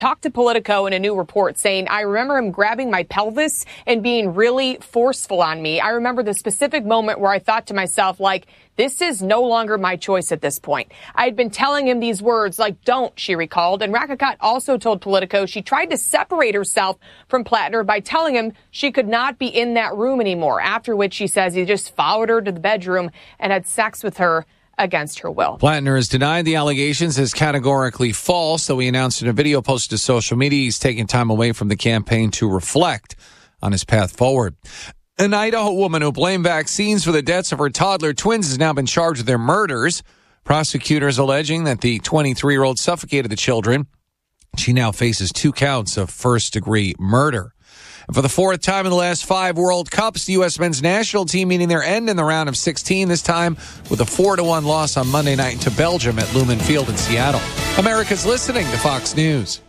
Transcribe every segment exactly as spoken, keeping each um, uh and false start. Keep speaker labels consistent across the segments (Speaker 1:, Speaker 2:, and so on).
Speaker 1: talked to Politico in a new report saying, I remember him grabbing my pelvis and being really forceful on me. I remember the specific moment where I thought to myself, like, this is no longer my choice at this point. I had been telling him these words like, don't, she recalled. And Rakicot also told Politico she tried to separate herself from Plattner by telling him she could not be in that room anymore, after which she says he just followed her to the bedroom and had sex with her against her will.
Speaker 2: Plattner has denied the allegations as categorically false, though he announced in a video posted to social media he's taking time away from the campaign to reflect on his path forward. An Idaho woman who blamed vaccines for the deaths of her toddler twins has now been charged with their murders. Prosecutors alleging that the twenty-three-year-old suffocated the children. She now faces two counts of first-degree murder. And for the fourth time in the last five World Cups, the U S men's national team meeting their end in the round of sixteen, this time with a four to one loss on Monday night to Belgium at Lumen Field in Seattle. America's listening to Fox News.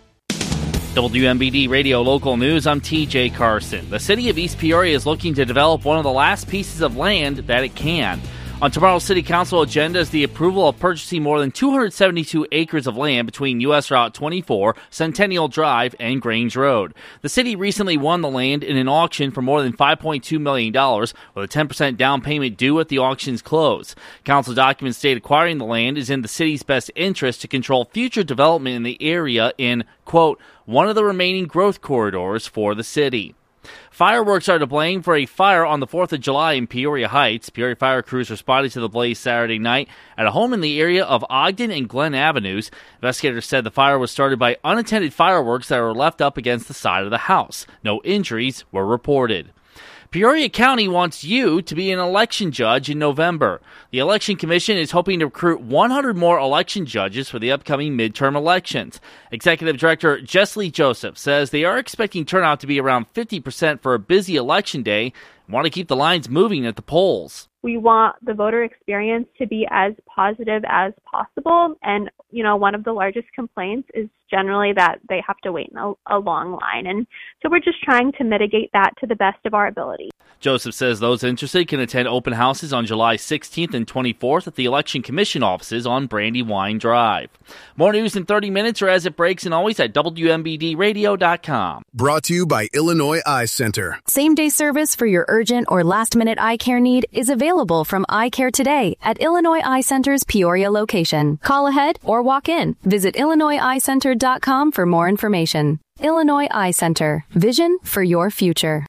Speaker 3: W M B D Radio Local News, I'm T J Carson. The city of East Peoria is looking to develop one of the last pieces of land that it can. On tomorrow's City Council agenda is the approval of purchasing more than two hundred seventy-two acres of land between U S Route twenty-four, Centennial Drive, and Grange Road. The city recently won the land in an auction for more than five point two million dollars, with a ten percent down payment due at the auction's close. Council documents state acquiring the land is in the city's best interest to control future development in the area in, quote, one of the remaining growth corridors for the city. Fireworks are to blame for a fire on the fourth of July in Peoria Heights. Peoria fire crews responded to the blaze Saturday night at a home in the area of Ogden and Glen Avenues. Investigators said the fire was started by unattended fireworks that were left up against the side of the house. No injuries were reported. Peoria County wants you to be an election judge in November. The Election Commission is hoping to recruit one hundred more election judges for the upcoming midterm elections. Executive Director Jessie Joseph says they are expecting turnout to be around fifty percent for a busy election day and want to keep the lines moving at the polls.
Speaker 4: We want the voter experience to be as positive as possible. And, you know, one of the largest complaints is generally that they have to wait in a, a long line. And so we're just trying to mitigate that to the best of our ability.
Speaker 3: Joseph says those interested can attend open houses on July sixteenth and twenty-fourth at the Election Commission offices on Brandywine Drive. More news in thirty minutes or as it breaks, and always at W M B D radio dot com.
Speaker 5: Brought to you by Illinois Eye Center.
Speaker 6: Same-day service for your urgent or last-minute eye care need is available from Eye Care today at Illinois Eye Center's Peoria location. Call ahead or walk in. Visit Illinois Eye Center dot com for more information. Illinois Eye Center. Vision for your future.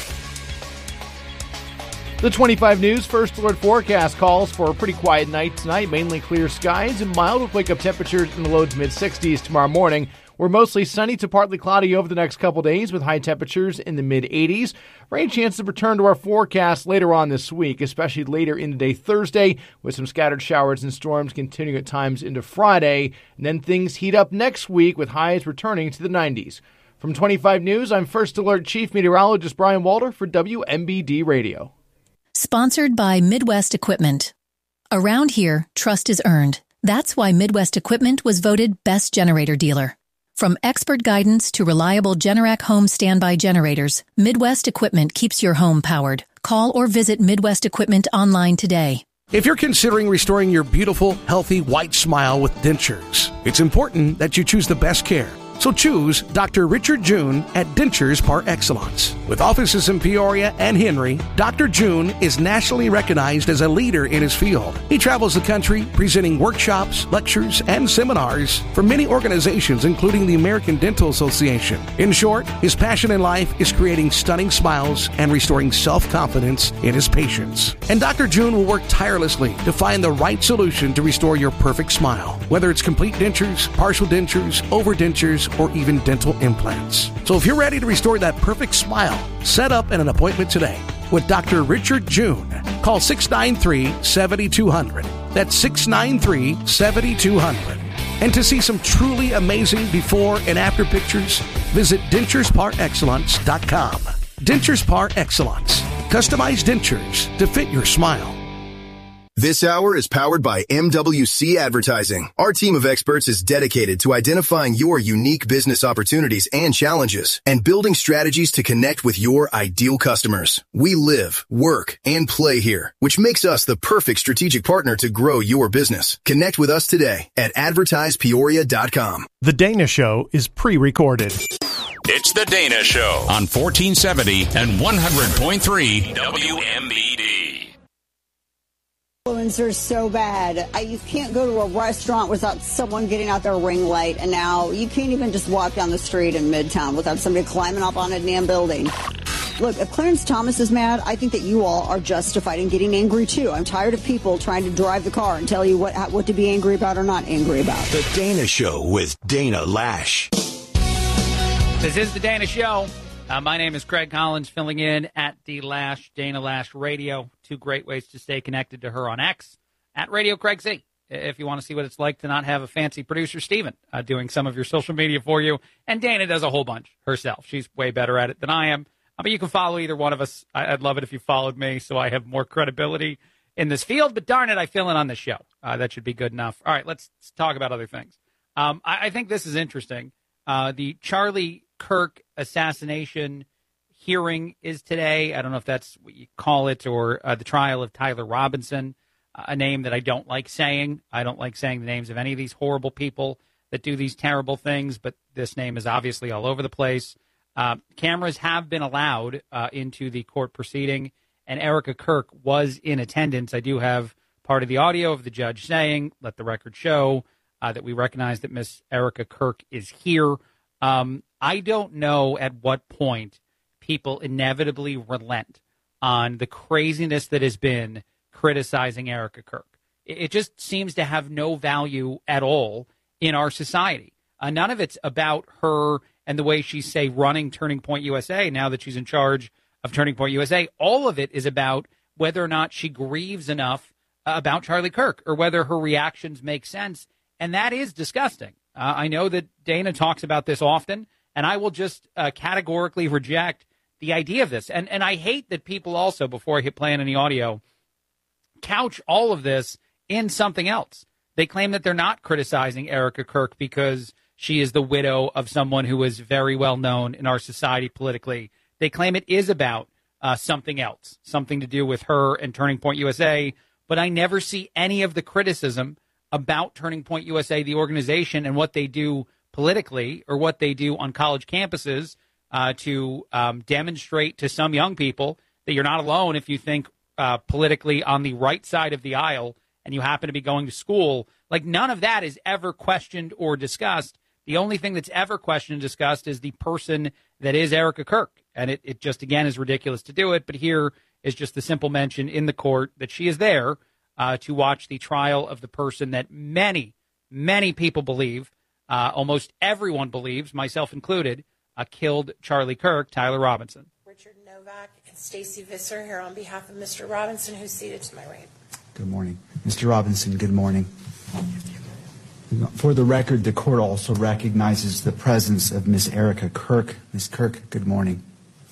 Speaker 7: The twenty-five News First Alert forecast calls for a pretty quiet night tonight. Mainly clear skies and mild with wake-up temperatures in the low to mid-sixties tomorrow morning. We're mostly sunny to partly cloudy over the next couple days with high temperatures in the mid-eighties. Rain chances return to our forecast later on this week, especially later in the day Thursday, with some scattered showers and storms continuing at times into Friday. And then things heat up next week with highs returning to the nineties. From twenty-five News, I'm First Alert Chief Meteorologist Brian Walter for W M B D Radio.
Speaker 8: Sponsored by Midwest Equipment. Around here, trust is earned. That's why Midwest Equipment was voted Best Generator Dealer. From expert guidance to reliable Generac home standby generators, Midwest Equipment keeps your home powered. Call or visit Midwest Equipment online today.
Speaker 9: If you're considering restoring your beautiful, healthy, white smile with dentures, it's important that you choose the best care. So choose Doctor Richard June at Dentures Par Excellence. With offices in Peoria and Henry, Doctor June is nationally recognized as a leader in his field. He travels the country presenting workshops, lectures, and seminars for many organizations, including the American Dental Association. In short, his passion in life is creating stunning smiles and restoring self-confidence in his patients. And Doctor June will work tirelessly to find the right solution to restore your perfect smile, whether it's complete dentures, partial dentures, overdentures, or even dental implants. So if you're ready to restore that perfect smile, set up an appointment today with Doctor Richard June. Call six nine three, seven two zero zero. That's six nine three, seven two zero zero. And to see some truly amazing before and after pictures, visit dentures par excellence dot com. Dentures Par Excellence. Customized dentures to fit your smile.
Speaker 5: This hour is powered by M W C Advertising. Our team of experts is dedicated to identifying your unique business opportunities and challenges and building strategies to connect with your ideal customers. We live, work, and play here, which makes us the perfect strategic partner to grow your business. Connect with us today at advertise peoria dot com.
Speaker 10: The Dana Show is pre-recorded.
Speaker 11: It's The Dana Show on fourteen seventy and one hundred point three W M B D.
Speaker 12: Influencers so bad. I, you can't go to a restaurant without someone getting out their ring light, and now you can't even just walk down the street in Midtown without somebody climbing up on a damn building. Look, if Clarence Thomas is mad, I think that you all are justified in getting angry, too. I'm tired of people trying to drive the car and tell you what what to be angry about or not angry about.
Speaker 13: The Dana Show with Dana Lash.
Speaker 14: This is The Dana Show. Uh, my name is Craig Collins, filling in at D Lash, Dana Lash Radio. Two great ways to stay connected to her on X, at Radio Craig Z. If you want to see what it's like to not have a fancy producer, Steven, uh, doing some of your social media for you. And Dana does a whole bunch herself. She's way better at it than I am. Uh, but you can follow either one of us. I- I'd love it if you followed me so I have more credibility in this field. But darn it, I fill in on this show. Uh, that should be good enough. All right, let's, let's talk about other things. Um, I-, I think this is interesting. Uh, the Charlie Kirk assassination hearing is today. I don't know if that's what you call it, or uh, the trial of Tyler Robinson, uh, a name that I don't like saying. I don't like saying the names of any of these horrible people that do these terrible things, but this name is obviously all over the place. Uh, cameras have been allowed uh, into the court proceeding, and Erica Kirk was in attendance. I do have part of the audio of the judge saying, let the record show uh, that we recognize that Miss Erica Kirk is here. Um, I don't know at what point people inevitably relent on the craziness that has been criticizing Erica Kirk. It just seems to have no value at all in our society. Uh, none of it's about her and the way she's, say, running Turning Point U S A now that she's in charge of Turning Point U S A. All of it is about whether or not she grieves enough uh, about Charlie Kirk or whether her reactions make sense. And that is disgusting. Uh, I know that Dana talks about this often, and I will just uh, categorically reject the idea of this. And and I hate that people also, before I hit play on any audio, couch all of this in something else. They claim that they're not criticizing Erica Kirk because she is the widow of someone who is very well known in our society politically. They claim it is about uh, something else, something to do with her and Turning Point U S A. But I never see any of the criticism about Turning Point U S A, the organization, and what they do politically or what they do on college campuses uh, to um, demonstrate to some young people that you're not alone if you think uh, politically on the right side of the aisle and you happen to be going to school. Like, none of that is ever questioned or discussed. The only thing that's ever questioned and discussed is the person that is Erica Kirk. And it, it just, again, is ridiculous to do it. But here is just the simple mention in the court that she is there Uh, to watch the trial of the person that many, many people believe, uh, almost everyone believes, myself included, uh, killed Charlie Kirk, Tyler Robinson.
Speaker 15: Richard Novak and Stacy Visser here on behalf of Mister Robinson, who's seated to my right.
Speaker 16: Good morning. Mister Robinson, good morning. For the record, the court also recognizes the presence of Miss Erica Kirk. Miss Kirk, good morning.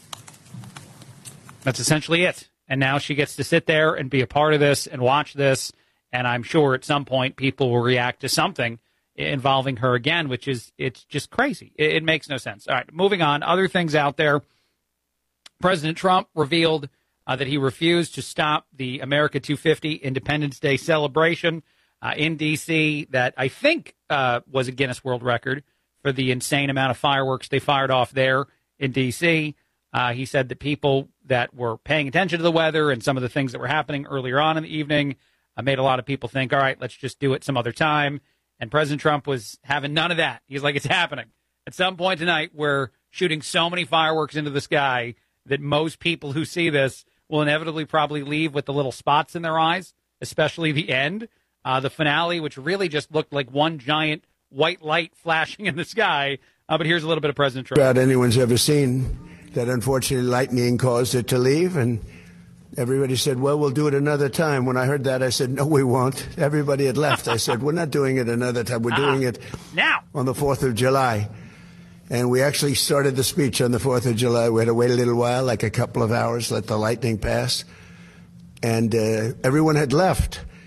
Speaker 14: That's essentially it. And now she gets to sit there and be a part of this and watch this. And I'm sure at some point people will react to something involving her again, which is, it's just crazy. It, it makes no sense. All right, moving on. Other things out there. President Trump revealed uh, that he refused to stop the America two fifty Independence Day celebration uh, in D C that I think uh, was a Guinness World Record for the insane amount of fireworks they fired off there in D C Uh, he said that people that were paying attention to the weather and some of the things that were happening earlier on in the evening uh, made a lot of people think, all right, let's just do it some other time. And President Trump was having none of that. He's like, it's happening. At some point tonight, we're shooting so many fireworks into the sky that most people who see this will inevitably probably leave with the little spots in their eyes, especially the end. Uh, the finale, which really just looked like one giant white light flashing in the sky. Uh, but here's a little bit of President Trump.
Speaker 17: About anyone's ever seen. That unfortunately lightning caused it to leave, and everybody said, well, we'll do it another time. When I heard that, I said, no, we won't. Everybody had left. I said, we're not doing it another time. We're doing it
Speaker 14: now
Speaker 17: on the fourth of July. And we actually started the speech on the fourth of July. We had to wait a little while, like a couple of hours, let the lightning pass. And uh, everyone had left.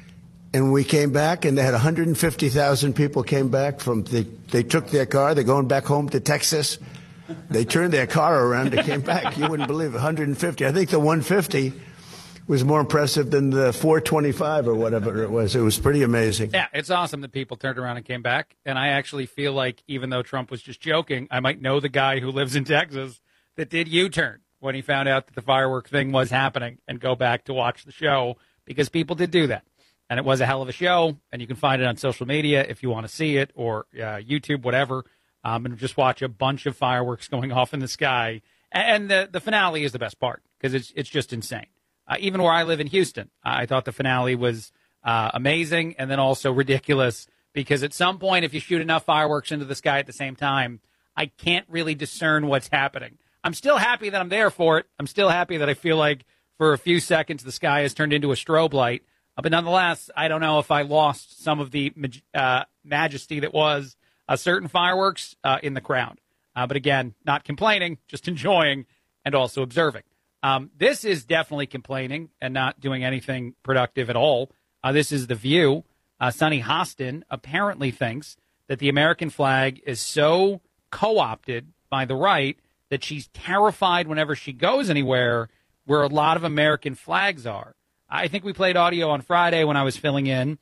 Speaker 17: And we came back, and they had one hundred fifty thousand people came back from, they, they took their car, they're going back home to Texas. They turned their car around, they came back. You wouldn't believe it, one hundred fifty. I think the one hundred fifty was more impressive than the four twenty-five or whatever it was. It was pretty amazing.
Speaker 14: Yeah, it's awesome that people turned around and came back. And I actually feel like even though Trump was just joking, I might know the guy who lives in Texas that did U-turn when he found out that the fireworks thing was happening and go back to watch the show, because people did do that. And it was a hell of a show, and you can find it on social media if you want to see it, or uh, YouTube, whatever, um, and just watch a bunch of fireworks going off in the sky. And the, the finale is the best part, because it's it's just insane. Uh, even where I live in Houston, I thought the finale was uh, amazing, and then also ridiculous, because at some point, if you shoot enough fireworks into the sky at the same time, I can't really discern what's happening. I'm still happy that I'm there for it. I'm still happy that I feel like for a few seconds the sky has turned into a strobe light. But nonetheless, I don't know if I lost some of the uh, majesty that was uh, certain fireworks uh, in the crowd. Uh, but again, not complaining, just enjoying and also observing. Um, this is definitely complaining and not doing anything productive at all. Uh, this is The View. Uh, Sunny Hostin apparently thinks that the American flag is so co-opted by the right that she's terrified whenever she goes anywhere where a lot of American flags are. I think we played audio on Friday when I was filling in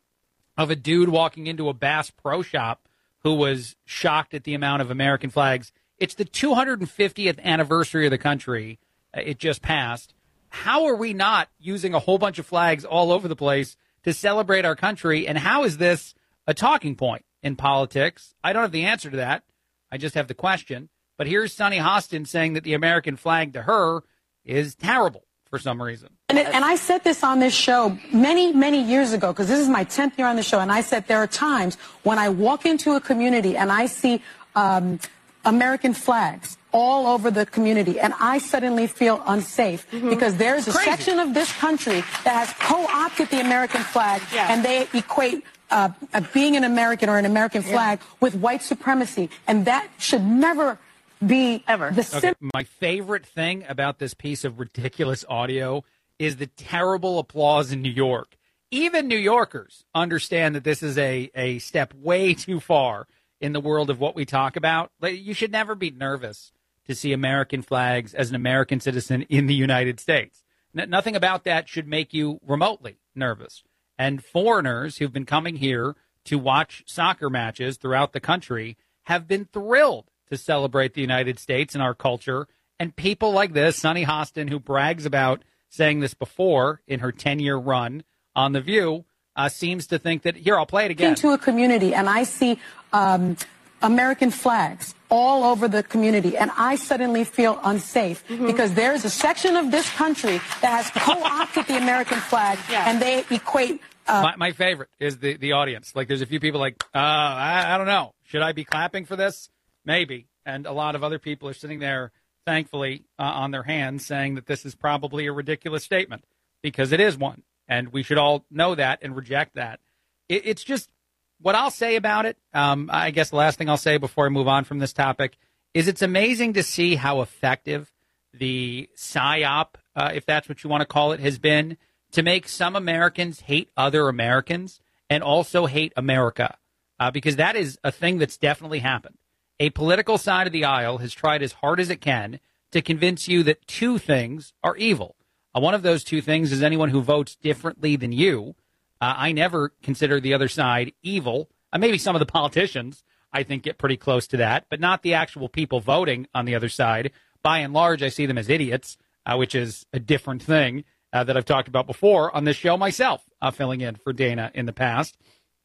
Speaker 14: of a dude walking into a Bass Pro Shop who was shocked at the amount of American flags. It's the two hundred fiftieth anniversary of the country. It just passed. How are we not using a whole bunch of flags all over the place to celebrate our country? And how is this a talking point in politics? I don't have the answer to that. I just have the question. But here's Sunny Hostin saying that the American flag to her is terrible for some reason.
Speaker 18: And, it, and I said this on this show many, many years ago, because this is my tenth year on the show, and I said there are times when I walk into a community and I see um, American flags all over the community, and I suddenly feel unsafe mm-hmm. because there's a
Speaker 14: Crazy.
Speaker 18: section of this country that has co-opted the American flag, yeah. and they equate uh, uh, being an American or an American flag yeah. with white supremacy, and that should never be ever. The
Speaker 14: okay. My favorite thing about this piece of ridiculous audio is the terrible applause in New York. Even New Yorkers understand that this is a, a step way too far in the world of what we talk about. You should never be nervous to see American flags as an American citizen in the United States. N- nothing about that should make you remotely nervous. And foreigners who've been coming here to watch soccer matches throughout the country have been thrilled to celebrate the United States and our culture. And people like this, Sunny Hostin, who brags about saying this before in her ten-year run on The View, uh, seems to think that, here, I'll play it again.
Speaker 18: Into a community, and I see um, American flags all over the community, and I suddenly feel unsafe mm-hmm. because there's a section of this country that has co-opted the American flag, yeah. and they equate... Uh,
Speaker 14: my, my favorite is the, the audience. Like, there's a few people like, uh, I, I don't know. Should I be clapping for this? Maybe. And a lot of other people are sitting there, thankfully, uh, on their hands saying that this is probably a ridiculous statement, because it is one. And we should all know that and reject that. It, it's just what I'll say about it. Um, I guess the last thing I'll say before I move on from this topic is it's amazing to see how effective the psyop, uh, if that's what you want to call it, has been to make some Americans hate other Americans and also hate America, uh, because that is a thing that's definitely happened. A political side of the aisle has tried as hard as it can to convince you that two things are evil. Uh, one of those two things is anyone who votes differently than you. Uh, I never consider the other side evil. Uh, maybe some of the politicians, I think, get pretty close to that, but not the actual people voting on the other side. By and large, I see them as idiots, uh, which is a different thing uh, that I've talked about before on this show myself, uh, filling in for Dana in the past.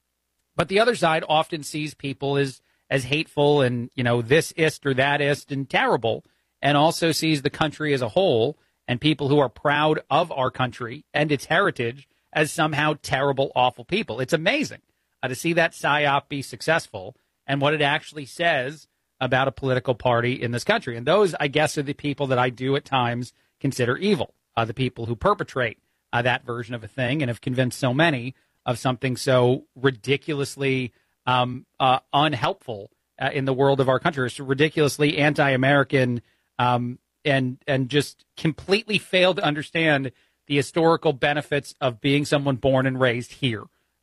Speaker 14: But the other side often sees people as as hateful and, you know, this ist or that ist and terrible, and also sees the country as a whole and people who are proud of our country and its heritage as somehow terrible, awful people. It's amazing uh, to see that psyop be successful and what it actually says about a political party in this country. And those, I guess, are the people that I do at times consider evil, uh, the people who perpetrate uh, that version of a thing and have convinced so many of something so ridiculously Um, uh, unhelpful uh, in the world of our country. It's ridiculously anti-American um, and and just completely failed to understand the historical benefits of being someone born and raised here.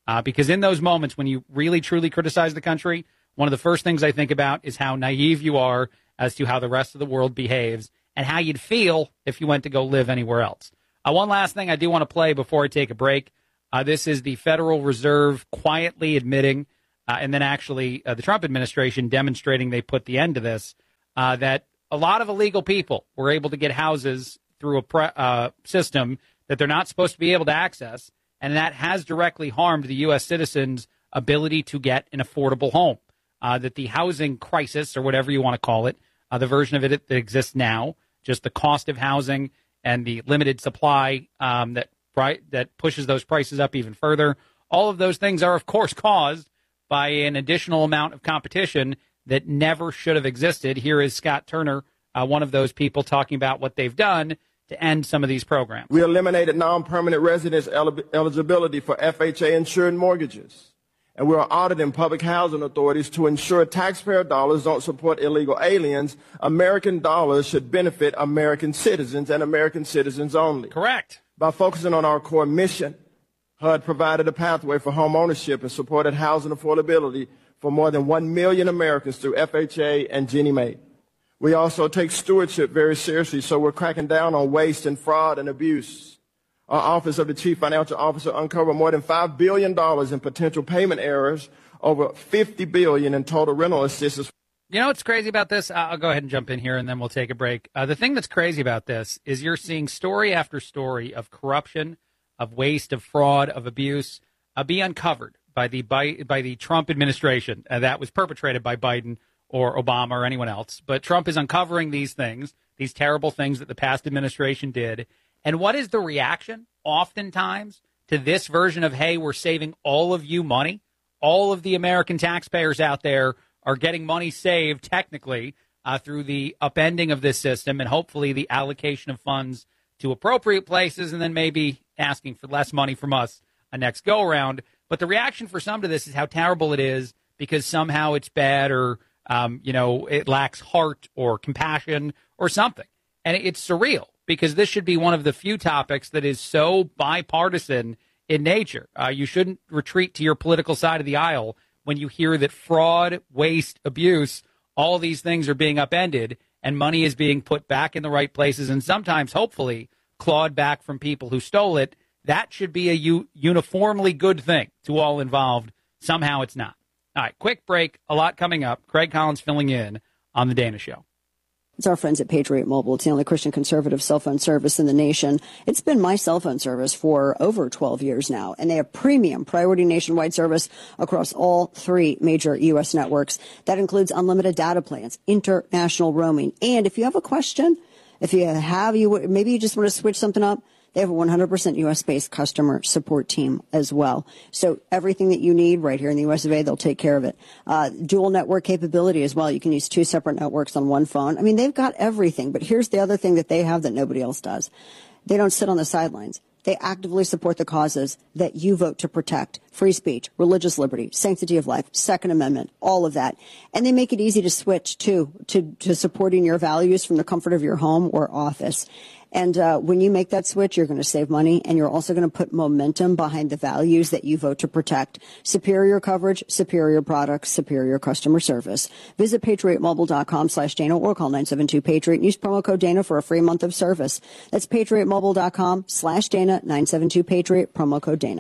Speaker 14: Uh, because in those moments when you really, truly criticize the country, one of the first things I think about is how naive you are as to how the rest of the world behaves and how you'd feel if you went to go live anywhere else. Uh, one last thing I do want to play before I take a break. Uh, this is the Federal Reserve quietly admitting, uh, and then actually uh, the Trump administration demonstrating they put the end to this, uh, that a lot of illegal people were able to get houses through a pre- uh, system that they're not supposed to be able to access, and that has directly harmed the U S citizens' ability to get an affordable home. Uh, that the housing crisis, or whatever you want to call it, uh, the version of it that exists now, just the cost of housing and the limited supply um, that right, that pushes those prices up even further. All of those things are, of course, caused by an additional amount of competition that never should have existed. Here is Scott Turner, uh, one of those people, talking about what they've done to end some of these programs.
Speaker 19: We eliminated non-permanent residence el- eligibility for F H A-insured mortgages. And we are auditing public housing authorities to ensure taxpayer dollars don't support illegal aliens. American dollars should benefit American citizens and American citizens only.
Speaker 14: Correct.
Speaker 19: By focusing on our core mission, H U D provided a pathway for home ownership and supported housing affordability for more than one million Americans through F H A and Ginnie Mae. We also take stewardship very seriously, so we're cracking down on waste and fraud and abuse. Our Office of the Chief Financial Officer uncovered more than five billion dollars in potential payment errors, over fifty billion dollars in total rental assistance.
Speaker 14: You know what's crazy about this? I'll go ahead and jump in here, and then we'll take a break. Uh, the thing that's crazy about this is you're seeing story after story of corruption, of waste, of fraud, of abuse uh, be uncovered by the by, by the Trump administration. Uh, that was perpetrated by Biden or Obama or anyone else. But Trump is uncovering these things, these terrible things that the past administration did. And what is the reaction oftentimes to this version of, hey, we're saving all of you money? All of the American taxpayers out there are getting money saved technically uh, through the upending of this system and hopefully the allocation of funds to appropriate places and then maybe asking for less money from us a next go around. But the reaction for some to this is how terrible it is because somehow it's bad or, um, you know, it lacks heart or compassion or something. And it's surreal because this should be one of the few topics that is so bipartisan in nature. Uh, you shouldn't retreat to your political side of the aisle when you hear that fraud, waste, abuse, all these things are being upended and money is being put back in the right places and sometimes, hopefully, clawed back from people who stole it. That should be a u- uniformly good thing to all involved. Somehow it's not. All right, quick break. A lot coming up. Craig Collins filling in on The Dana Show.
Speaker 12: It's our friends at Patriot Mobile. It's the only Christian conservative cell phone service in the nation. It's been my cell phone service for over twelve years now, and they have premium priority nationwide service across all three major U S networks. That includes unlimited data plans, international roaming, and if you have a question, if you have, you maybe you just want to switch something up, they have a one hundred percent U S-based customer support team as well. So everything that you need right here in the U S of A, they'll take care of it. Uh, dual network capability as well. You can use two separate networks on one phone. I mean, they've got everything. But here's the other thing that they have that nobody else does. They don't sit on the sidelines. They actively support the causes that you vote to protect. Free speech, religious liberty, sanctity of life, Second Amendment, all of that. And they make it easy to switch, too, to, to supporting your values from the comfort of your home or office. And uh, when you make that switch, you're going to save money, and you're also going to put momentum behind the values that you vote to protect. Superior coverage, superior products, superior customer service. Visit patriotmobile.com slash Dana or call nine seven two Patriot and use promo code Dana for a free month of service. That's patriotmobile.com slash Dana, nine seven two Patriot, promo code Dana.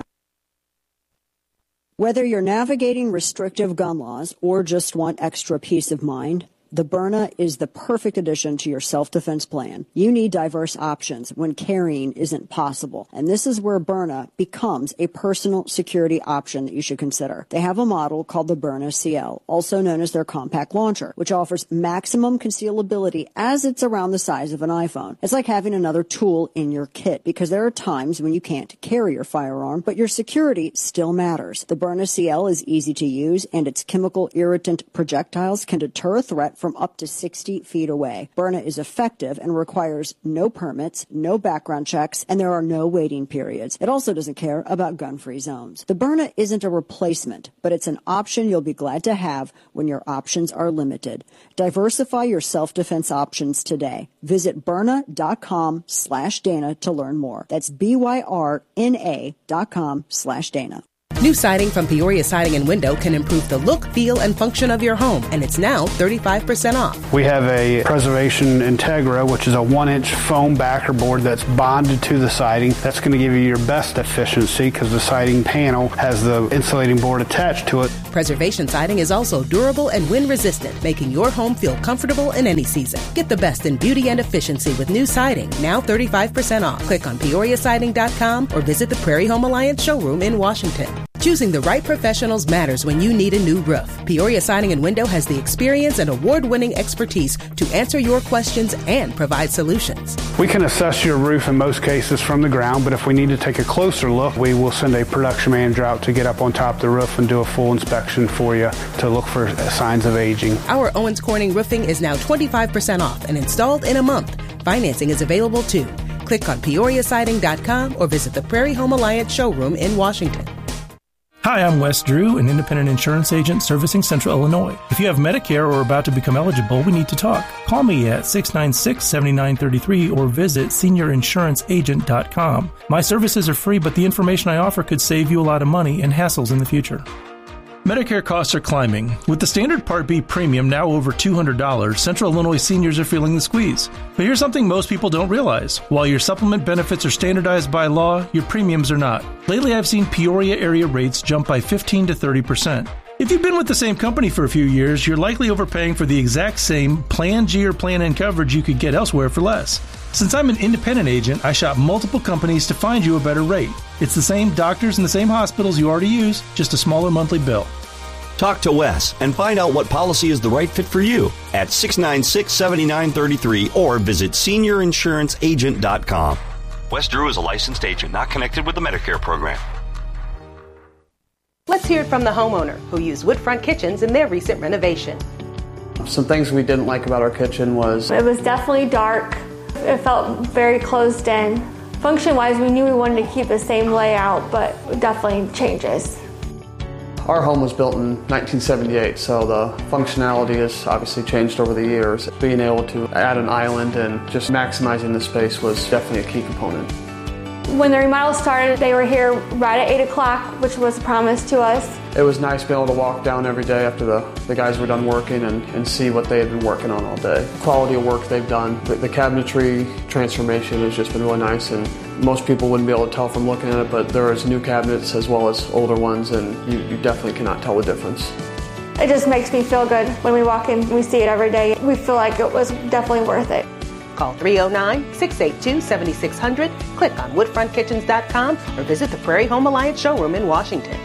Speaker 12: Whether you're navigating restrictive gun laws or just want extra peace of mind, the Byrna is the perfect addition to your self-defense plan. You need diverse options when carrying isn't possible. And this is where Byrna becomes a personal security option that you should consider. They have a model called the Byrna C L, also known as their compact launcher, which offers maximum concealability as it's around the size of an iPhone. It's like having another tool in your kit because there are times when you can't carry your firearm, but your security still matters. The Byrna C L is easy to use, and its chemical irritant projectiles can deter a threat from up to sixty feet away. Byrna is effective and requires no permits, no background checks, and there are no waiting periods. It also doesn't care about gun-free zones. The Byrna isn't a replacement, but it's an option you'll be glad to have when your options are limited. Diversify your self-defense options today. Visit Byrna.com slash Dana to learn more. That's B-Y-R-N-A dot com slash Dana.
Speaker 20: New siding from Peoria Siding and Window can improve the look, feel, and function of your home, and it's now thirty-five percent off.
Speaker 21: We have a Preservation Integra, which is a one-inch foam backer board that's bonded to the siding. That's going to give you your best efficiency because the siding panel has the insulating board attached to it.
Speaker 20: Preservation Siding is also durable and wind-resistant, making your home feel comfortable in any season. Get the best in beauty and efficiency with new siding, now thirty-five percent off. Click on Peoria Siding dot com or visit the Prairie Home Alliance showroom in Washington. Choosing the right professionals matters when you need a new roof. Peoria Siding and Window has the experience and award-winning expertise to answer your questions and provide solutions.
Speaker 21: We can assess your roof in most cases from the ground, but if we need to take a closer look, we will send a production manager out to get up on top of the roof and do a full inspection for you to look for signs of aging.
Speaker 20: Our Owens Corning roofing is now twenty-five percent off and installed in a month. Financing is available too. Click on Peoria Siding dot com or visit the Prairie Home Alliance showroom in Washington.
Speaker 10: Hi, I'm Wes Drew, an independent insurance agent servicing Central Illinois. If you have Medicare or are about to become eligible, we need to talk. Call me at six nine six, seven nine three three or visit senior insurance agent dot com. My services are free, but the information I offer could save you a lot of money and hassles in the future. Medicare costs are climbing. With the standard Part B premium now over two hundred dollars, Central Illinois seniors are feeling the squeeze. But here's something most people don't realize. While your supplement benefits are standardized by law, your premiums are not. Lately, I've seen Peoria area rates jump by fifteen to thirty percent. If you've been with the same company for a few years, you're likely overpaying for the exact same Plan G or Plan N coverage you could get elsewhere for less. Since I'm an independent agent, I shop multiple companies to find you a better rate. It's the same doctors and the same hospitals you already use, just a smaller monthly bill.
Speaker 22: Talk to Wes and find out what policy is the right fit for you at six nine six, seven nine three three or visit senior insurance agent dot com. Wes Drew is a licensed agent not connected with the Medicare program.
Speaker 20: Let's hear it from the homeowner who used Woodfront Kitchens in their recent renovation.
Speaker 21: Some things we didn't like about our kitchen was
Speaker 23: it was definitely dark. It felt very closed in. Function-wise, we knew we wanted to keep the same layout, but definitely changes.
Speaker 21: Our home was built in nineteen seventy-eight, so the functionality has obviously changed over the years. Being able to add an island and just maximizing the space was definitely a key component.
Speaker 23: When the remodel started, they were here right at eight o'clock, which was a promise to us.
Speaker 21: It was nice being able to walk down every day after the, the guys were done working and, and see what they had been working on all day. The quality of work they've done, the, the cabinetry transformation has just been really nice, and most people wouldn't be able to tell from looking at it, but there is new cabinets as well as older ones, and you, you definitely cannot tell the difference.
Speaker 23: It just makes me feel good when we walk in, we see it every day. We feel like it was definitely worth it.
Speaker 20: Call three oh nine, six eight two, seven six zero zero, click on woodfront kitchens dot com, or visit the Prairie Home Alliance showroom in Washington.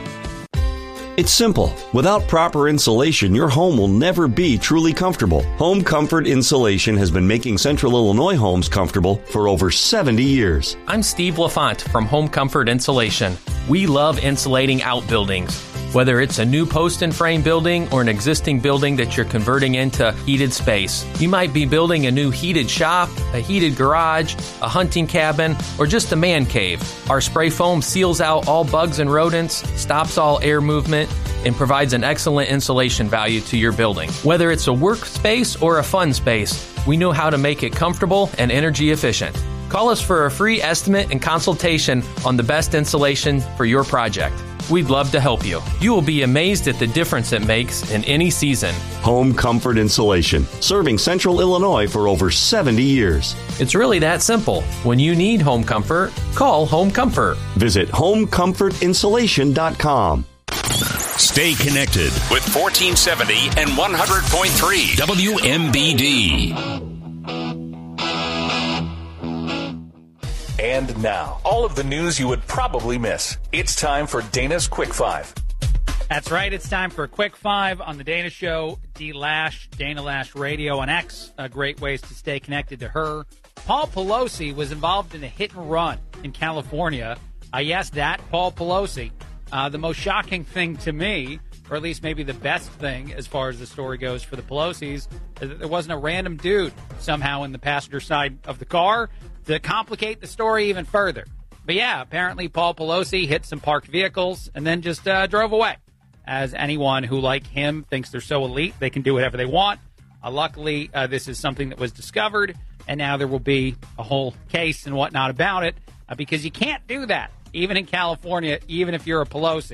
Speaker 22: It's simple. Without proper insulation, your home will never be truly comfortable. Home Comfort Insulation has been making Central Illinois homes comfortable for over seventy years.
Speaker 24: I'm Steve LaFont from Home Comfort Insulation. We love insulating outbuildings. Whether it's a new post and frame building or an existing building that you're converting into heated space. You might be building a new heated shop, a heated garage, a hunting cabin, or just a man cave. Our spray foam seals out all bugs and rodents, stops all air movement, and provides an excellent insulation value to your building. Whether it's a workspace or a fun space, we know how to make it comfortable and energy efficient. Call us for a free estimate and consultation on the best insulation for your project. We'd love to help you. You will be amazed at the difference it makes in any season.
Speaker 22: Home Comfort Insulation, serving Central Illinois for over seventy years.
Speaker 24: It's really that simple. When you need home comfort, call Home Comfort.
Speaker 22: Visit home comfort insulation dot com.
Speaker 11: Stay connected with fourteen seventy and one hundred point three W M B D.
Speaker 25: And now, all of the news you would probably miss. It's time for Dana's Quick Five.
Speaker 14: That's right. It's time for a Quick Five on the Dana Show. D Lash, Dana Lash Radio on X. Uh, great ways to stay connected to her. Paul Pelosi was involved in a hit and run in California. Uh, yes, that Paul Pelosi. Uh, the most shocking thing to me, or at least maybe the best thing as far as the story goes for the Pelosi's, is that there wasn't a random dude somehow in the passenger side of the car to complicate the story even further. But yeah, apparently Paul Pelosi hit some parked vehicles and then just uh, drove away. As anyone who, like him, thinks they're so elite, they can do whatever they want. Uh, luckily, uh, this is something that was discovered, and now there will be a whole case and whatnot about it, uh, because you can't do that. Even in California, even if you're a Pelosi,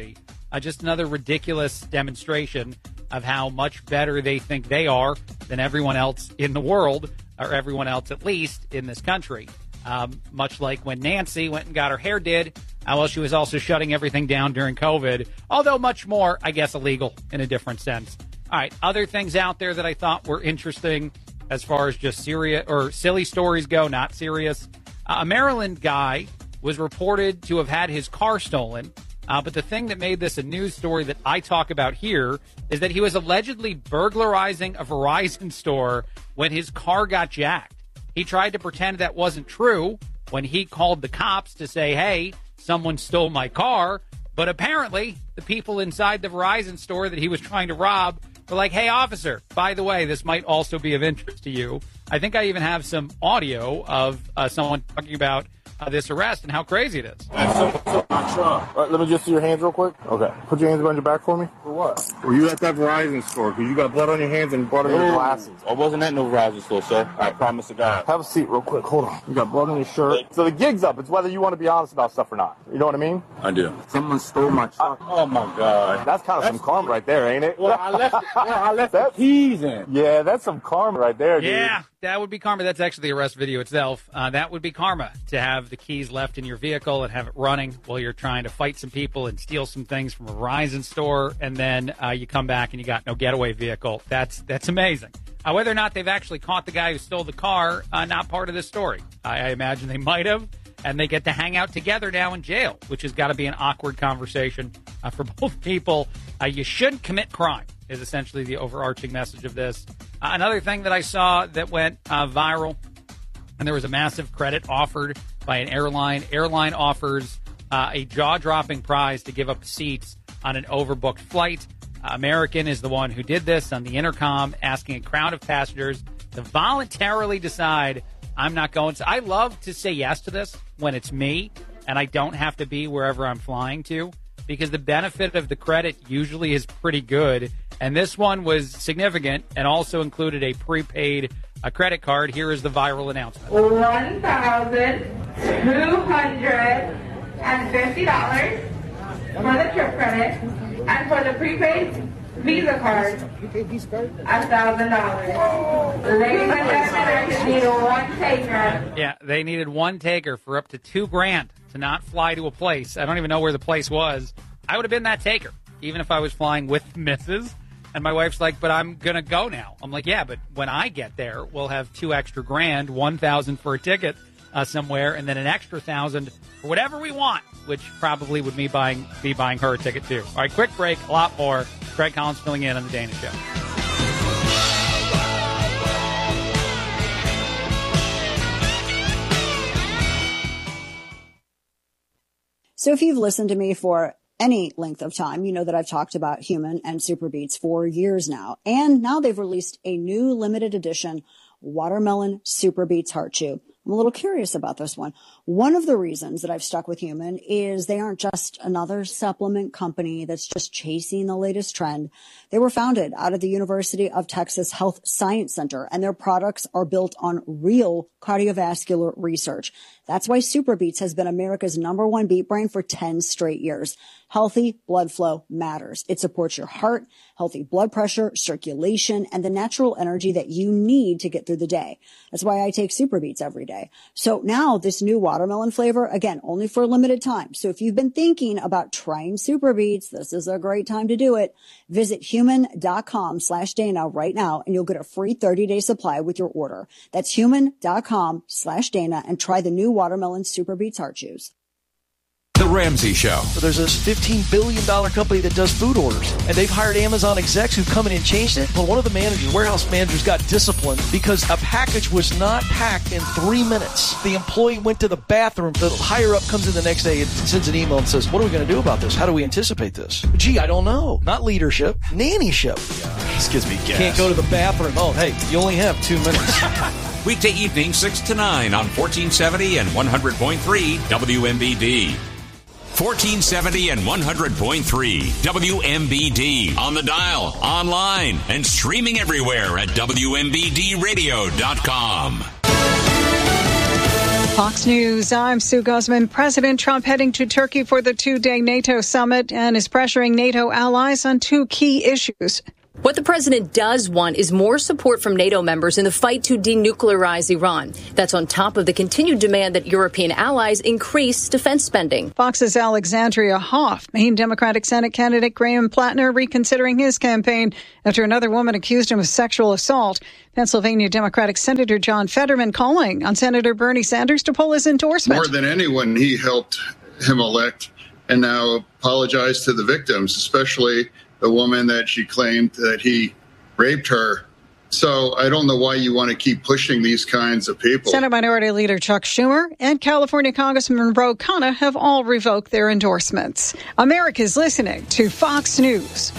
Speaker 14: Uh, just another ridiculous demonstration of how much better they think they are than everyone else in the world, or everyone else at least in this country. Um, much like when Nancy went and got her hair did, uh, well, she was also shutting everything down during COVID, although much more, I guess, illegal in a different sense. All right, other things out there that I thought were interesting as far as just serious or silly stories go, not serious. Uh, a Maryland guy was reported to have had his car stolen. Uh, but the thing that made this a news story that I talk about here is that he was allegedly burglarizing a Verizon store when his car got jacked. He tried to pretend that wasn't true when he called the cops to say, hey, someone stole my car. But apparently the people inside the Verizon store that he was trying to rob were like, hey, officer, by the way, this might also be of interest to you. I think I even have some audio of uh, someone talking about Uh, this arrest and how crazy it is.
Speaker 1: So, so, uh, let me just see your hands real quick. Okay. Put your hands behind your back for me. For what? Were you at that Verizon store? Because you got blood on your hands and blood on your glasses. I wasn't at no Verizon store, sir. I promise to God. Have a seat real quick. Hold on. You got blood on your shirt. So the gig's up. It's whether you want to be honest about stuff or not. You know what I mean? I do. Someone stole my truck. Oh, my God. That's kind of that's some karma right there, ain't it? Well, I left, well, I left the keys in. Yeah, that's some karma right there, dude.
Speaker 14: Yeah, that would be karma. That's actually the arrest video itself. Uh, that would be karma to have the keys left in your vehicle and have it running while you're trying to fight some people and steal some things from a Verizon store, and then uh, you come back and you got no getaway vehicle. That's that's amazing. Uh, whether or not they've actually caught the guy who stole the car, uh, not part of this story. I, I imagine they might have, and they get to hang out together now in jail, which has got to be an awkward conversation uh, for both people. Uh, you shouldn't commit crime is essentially the overarching message of this. Uh, another thing that I saw that went uh, viral, and there was a massive credit offered by an airline. Airline offers uh, a jaw-dropping prize to give up seats on an overbooked flight. Uh, American is the one who did this on the intercom, asking a crowd of passengers to voluntarily decide, I'm not going to. I love to say yes to this when it's me and I don't have to be wherever I'm flying to, because the benefit of the credit usually is pretty good. And this one was significant and also included a prepaid a credit card. Here is the viral announcement.
Speaker 2: one thousand two hundred fifty dollars for the trip credit, and for the prepaid Visa card, one thousand dollars. Ladies and gentlemen, I just need one taker.
Speaker 14: Yeah, they needed one taker for up to two grand to not fly to a place. I don't even know where the place was. I would have been that taker, even if I was flying with Missus And my wife's like, but I'm going to go now. I'm like, yeah, but when I get there, we'll have two extra grand, one thousand for a ticket uh, somewhere, and then an extra thousand for whatever we want, which probably would me buying be buying her a ticket too. All right, quick break, a lot more. Craig Collins filling in on the Dana Show.
Speaker 12: So if you've listened to me for any length of time, you know that I've talked about Human and Super Beets for years now. And now they've released a new limited edition Watermelon Super Beets Heart Chew. I'm a little curious about this one. One of the reasons that I've stuck with Human is they aren't just another supplement company that's just chasing the latest trend. They were founded out of the University of Texas Health Science Center, and their products are built on real cardiovascular research. That's why Super Beets has been America's number one beet brand for ten straight years. Healthy blood flow matters. It supports your heart, healthy blood pressure, circulation, and the natural energy that you need to get through the day. That's why I take Super Beets every day. So now this new watermelon flavor, again, only for a limited time. So if you've been thinking about trying Super Beets, this is a great time to do it. Visit human.com slash Dana right now, and you'll get a free thirty-day supply with your order. That's human.com slash Dana, and try the new watermelon Super Beets Heart Chews.
Speaker 11: The Ramsey Show.
Speaker 3: So there's this fifteen billion dollars company that does food orders, and they've hired Amazon execs who've come in and changed it. Well, one of the managers, warehouse managers, got disciplined because a package was not packed in three minutes. The employee went to the bathroom. The higher up comes in the next day and sends an email and says, what are we going to do about this? How do we anticipate this? Gee, I don't know. Not leadership, nannyship.
Speaker 11: Yeah, this gives me gas.
Speaker 3: Can't go to the bathroom. Oh, hey, you only have two minutes.
Speaker 11: Weekday evening, six to nine on fourteen seventy and one hundred point three W M B D. fourteen seventy and one hundred point three W M B D. On the dial, online, and streaming everywhere at W M B D radio dot com.
Speaker 4: Fox News, I'm Sue Guzman. President Trump heading to Turkey for the two-day NATO summit and is pressuring NATO allies on two key issues.
Speaker 6: What the president does want is more support from NATO members in the fight to denuclearize Iran. That's on top of the continued demand that European allies increase defense spending.
Speaker 4: Fox's Alexandria Hoff, Maine Democratic Senate candidate Graham Plattner reconsidering his campaign after another woman accused him of sexual assault. Pennsylvania Democratic Senator John Fetterman calling on Senator Bernie Sanders to pull his endorsement.
Speaker 7: More than anyone, he helped him elect and now apologize to the victims, especially the woman that she claimed that he raped her. So I don't know why you want to keep pushing these kinds of people.
Speaker 4: Senate Minority Leader Chuck Schumer and California Congressman Ro Khanna have all revoked their endorsements. America's listening to Fox News.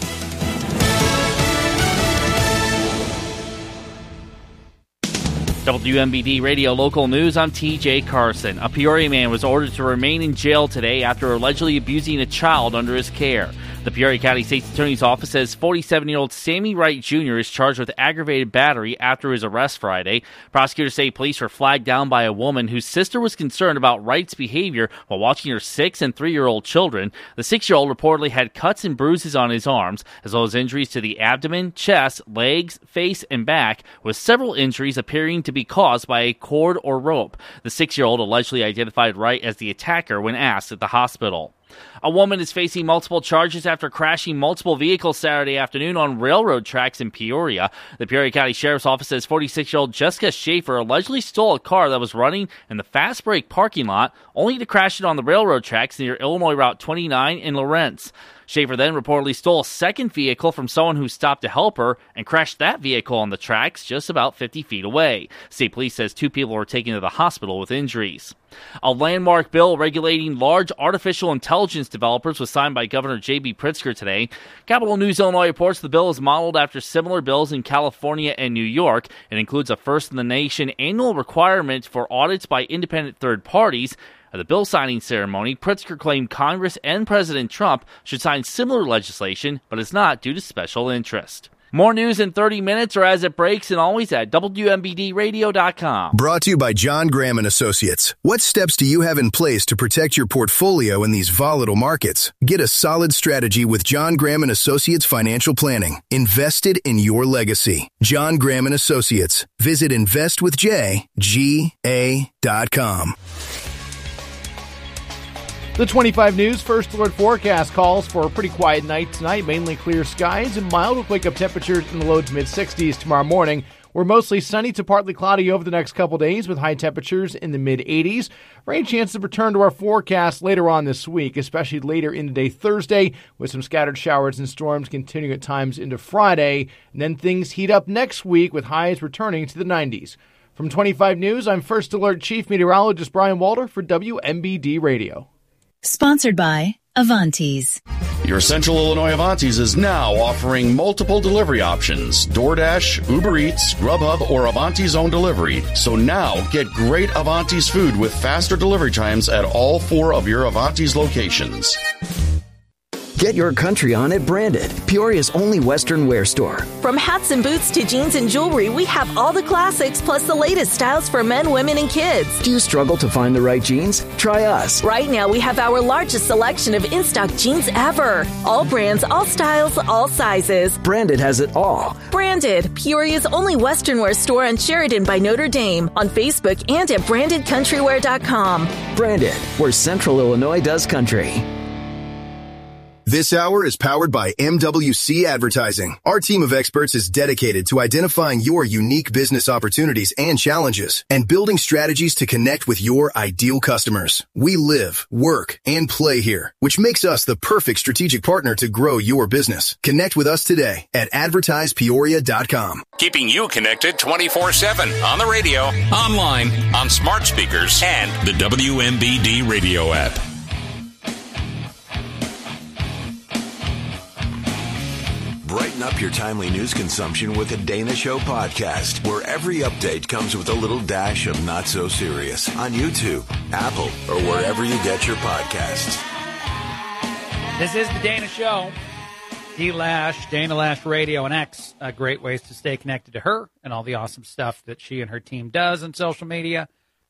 Speaker 8: W M B D Radio Local News, I'm T J Carson. A Peoria man was ordered to remain in jail today after allegedly abusing a child under his care. The Peoria County State's Attorney's Office says forty-seven-year-old Sammy Wright Junior is charged with aggravated battery after his arrest Friday. Prosecutors say police were flagged down by a woman whose sister was concerned about Wright's behavior while watching her six- and three-year-old children. The six-year-old reportedly had cuts and bruises on his arms, as well as injuries to the abdomen, chest, legs, face, and back, with several injuries appearing to be caused by a cord or rope. The six-year-old allegedly identified Wright as the attacker when asked at the hospital. A woman is facing multiple charges after crashing multiple vehicles Saturday afternoon on railroad tracks in Peoria. The Peoria County Sheriff's Office says forty-six-year-old Jessica Schaefer allegedly stole a car that was running in the fast break parking lot, only to crash it on the railroad tracks near Illinois Route twenty-nine in Lawrence. Schaefer then reportedly stole a second vehicle from someone who stopped to help her and crashed that vehicle on the tracks just about fifty feet away. State police says two people were taken to the hospital with injuries. A landmark bill regulating large artificial intelligence developers was signed by Governor J B Pritzker today. Capitol News Illinois reports the bill is modeled after similar bills in California and New York. It includes a first-in-the-nation annual requirement for audits by independent third parties. At the bill signing ceremony, Pritzker claimed Congress and President Trump should sign similar legislation, but it's not due to special interest. More news in thirty minutes or as it breaks, and always at W M B D radio dot com.
Speaker 5: Brought to you by John Graham and Associates. What steps do you have in place to protect your portfolio in these volatile markets? Get a solid strategy with John Graham and Associates Financial Planning. Invested in your legacy. John Graham and Associates. Visit invest with j g a dot com.
Speaker 9: The twenty-five News First Alert forecast calls for a pretty quiet night tonight, mainly clear skies and mild with wake-up temperatures in the low to mid-sixties tomorrow morning. We're mostly sunny to partly cloudy over the next couple days with high temperatures in the mid-eighties. Rain chances return to our forecast later on this week, especially later in the day Thursday, with some scattered showers and storms continuing at times into Friday. And then things heat up next week with highs returning to the nineties. From twenty-five News, I'm First Alert Chief Meteorologist Brian Walter for W M B D Radio.
Speaker 26: Sponsored by Avantis.
Speaker 27: Your Central Illinois Avantis is now offering multiple delivery options: DoorDash, Uber Eats, Grubhub, or Avanti's own delivery. So now get great Avantis food with faster delivery times at all four of your Avantis locations.
Speaker 28: Get your country on at Branded, Peoria's only Western wear store.
Speaker 29: From hats and boots to jeans and jewelry, we have all the classics plus the latest styles for men, women, and kids.
Speaker 28: Do you struggle to find the right jeans? Try us.
Speaker 29: Right now, we have our largest selection of in-stock jeans ever. All brands, all styles, all sizes.
Speaker 28: Branded has it all.
Speaker 29: Branded, Peoria's only Western wear store on Sheridan by Notre Dame, on Facebook and at branded country wear dot com.
Speaker 28: Branded, where Central Illinois does country.
Speaker 5: This hour is powered by M W C Advertising. Our team of experts is dedicated to identifying your unique business opportunities and challenges and building strategies to connect with your ideal customers. We live, work, and play here, which makes us the perfect strategic partner to grow your business. Connect with us today at advertise peoria dot com.
Speaker 11: Keeping you connected twenty-four seven on the radio, online, on smart speakers, and the W M B D radio app.
Speaker 13: Brighten up your timely news consumption with the Dana Show podcast, where every update comes with a little dash of not so serious on YouTube, Apple, or wherever you get your podcasts.
Speaker 14: This is the Dana Show. D Lash, Dana Lash Radio, and X. Uh, great ways to stay connected to her and all the awesome stuff that she and her team does on social media.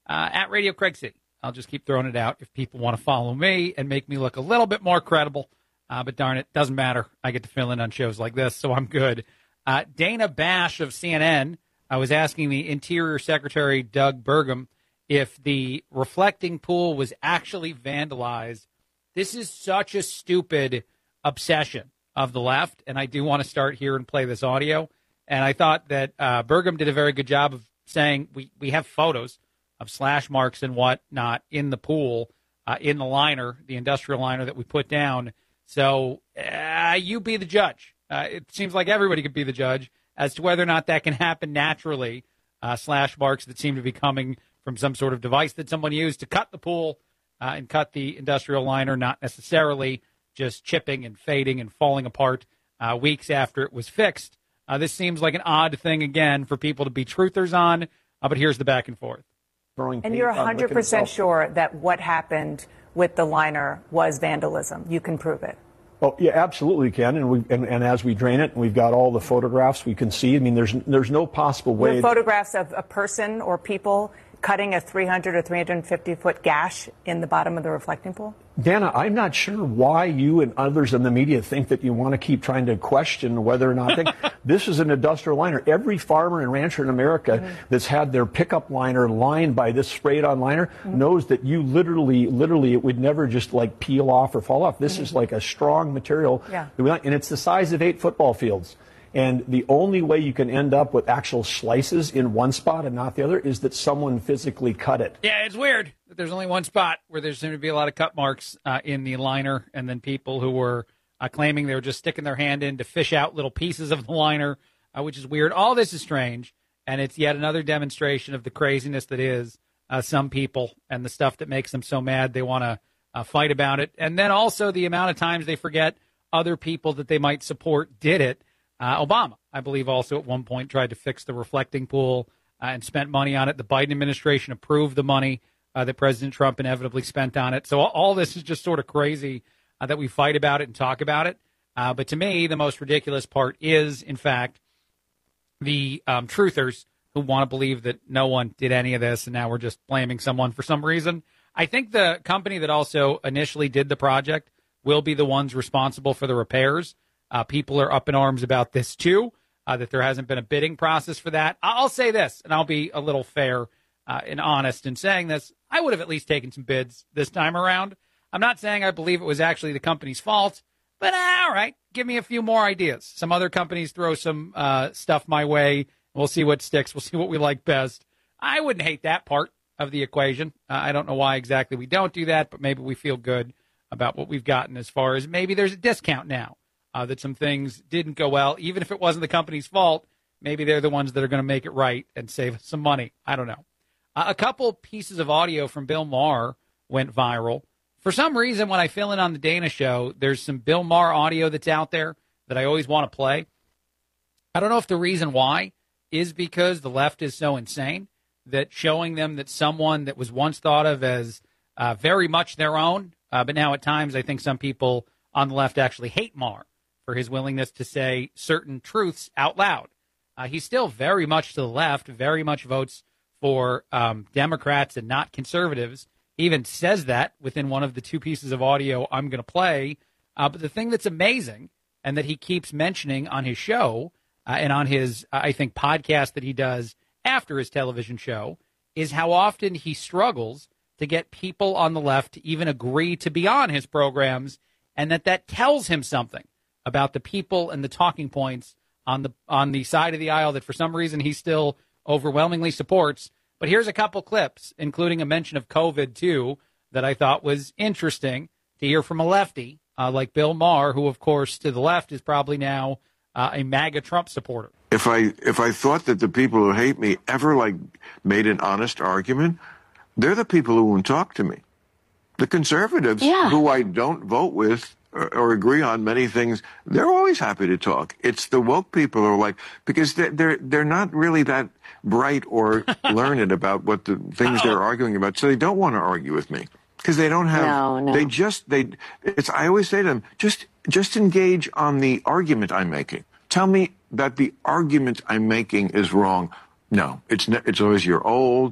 Speaker 14: uh, at Radio Craig City. I'll just keep throwing it out if people want to follow me and make me look a little bit more credible. Uh, but darn it, doesn't matter. I get to fill in on shows like this, so I'm good. Uh, Dana Bash of C N N, I was asking the Interior Secretary Doug Burgum if the reflecting pool was actually vandalized. This is such a stupid obsession of the left, and I do want to start here and play this audio. And I thought that uh, Burgum did a very good job of saying we, we have photos of slash marks and whatnot in the pool, uh, in the liner, the industrial liner that we put down. So uh, you be the judge. Uh, it seems like everybody could be the judge as to whether or not that can happen naturally, uh, slash marks that seem to be coming from some sort of device that someone used to cut the pool uh, and cut the industrial liner, not necessarily just chipping and fading and falling apart uh, weeks after it was fixed. Uh, this seems like an odd thing, again, for people to be truthers on, uh, but here's the back and forth.
Speaker 10: And you're one hundred percent sure that what happened with the liner was vandalism? You can prove it.
Speaker 15: Oh, yeah, absolutely can. And, we, and, and as we drain it, and we've got all the photographs we can see. I mean, there's there's no possible way.
Speaker 10: With photographs of a person or people cutting a three hundred or three hundred fifty foot gash in the bottom of the reflecting pool?
Speaker 15: Dana, I'm not sure why you and others in the media think that you want to keep trying to question whether or not they, this is an industrial liner. Every farmer and rancher in America mm-hmm. that's had their pickup liner lined by this sprayed-on liner mm-hmm. knows that you literally, literally, it would never just like peel off or fall off. This mm-hmm. is like a strong material,
Speaker 10: yeah.
Speaker 15: and it's the size of eight football fields. And the only way you can end up with actual slices in one spot and not the other is that someone physically cut it.
Speaker 14: Yeah, it's weird that there's only one spot where there seem to be a lot of cut marks uh, in the liner, and then people who were uh, claiming they were just sticking their hand in to fish out little pieces of the liner, uh, which is weird. All this is strange, and it's yet another demonstration of the craziness that is uh, some people and the stuff that makes them so mad they want to uh, fight about it. And then also the amount of times they forget other people that they might support did it. Uh, Obama, I believe, also at one point tried to fix the reflecting pool uh, and spent money on it. The Biden administration approved the money uh, that President Trump inevitably spent on it. So all, all this is just sort of crazy uh, that we fight about it and talk about it. Uh, but to me, the most ridiculous part is, in fact, the um, truthers who want to believe that no one did any of this and now we're just blaming someone for some reason. I think the company that also initially did the project will be the ones responsible for the repairs. Uh, people are up in arms about this, too, uh, that there hasn't been a bidding process for that. I'll say this, and I'll be a little fair uh, and honest in saying this. I would have at least taken some bids this time around. I'm not saying I believe it was actually the company's fault, but uh, all right, give me a few more ideas. Some other companies throw some uh, stuff my way. We'll see what sticks. We'll see what we like best. I wouldn't hate that part of the equation. Uh, I don't know why exactly we don't do that, but maybe we feel good about what we've gotten as far as maybe there's a discount now. Uh, that some things didn't go well, even if it wasn't the company's fault. Maybe they're the ones that are going to make it right and save us some money. I don't know. Uh, a couple pieces of audio from Bill Maher went viral. For some reason, when I fill in on the Dana Show, there's some Bill Maher audio that's out there that I always want to play. I don't know if the reason why is because the left is so insane that showing them that someone that was once thought of as uh, very much their own, uh, but now at times I think some people on the left actually hate Maher for his willingness to say certain truths out loud. Uh, he's still very much to the left, very much votes for um, Democrats and not conservatives. He even says that within one of the two pieces of audio I'm going to play. Uh, but the thing that's amazing and that he keeps mentioning on his show uh, and on his, uh, I think, podcast that he does after his television show is how often he struggles to get people on the left to even agree to be on his programs, and that that tells him something about the people and the talking points on the on the side of the aisle that for some reason he still overwhelmingly supports. But here's a couple clips, including a mention of COVID, too, that I thought was interesting to hear from a lefty uh, like Bill Maher, who, of course, to the left is probably now uh, a MAGA Trump supporter.
Speaker 16: If I if I thought that the people who hate me ever, like, made an honest argument, they're the people who won't talk to me. The conservatives, yeah. who I don't vote with, or agree on many things, they're always happy to talk. It's the woke people who are like, because they're they're, they're not really that bright or learned about what the things they're arguing about, so they don't want to argue with me because they don't have. No, no. They just they. It's. I always say to them, just just engage on the argument I'm making. Tell me that the argument I'm making is wrong. No, it's ne- it's always you're old,